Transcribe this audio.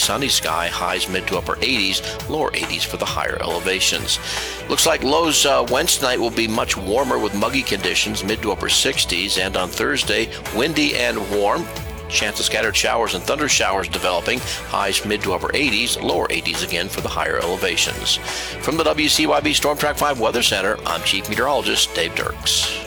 sunny sky, highs mid to upper 80s, lower 80s for the higher elevations. Looks like lows Wednesday night will be much warmer with muggy conditions, mid to upper 60s, and on Thursday, windy and warm. Chance of scattered showers and thunder showers developing, highs mid to upper 80s, lower 80s again for the higher elevations. From the WCYB Storm Track 5 Weather Center, I'm Chief Meteorologist Dave Dirks.